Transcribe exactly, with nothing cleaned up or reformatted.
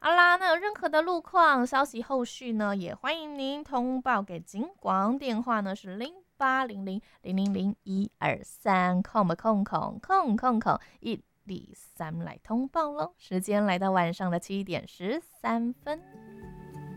好啦，那有任何的路况消息后续呢，也欢迎您通报给警广，电话呢是零八零零零零零一二三空吧空空空空空一二三来通报喽。时间来到晚上的七点十三分。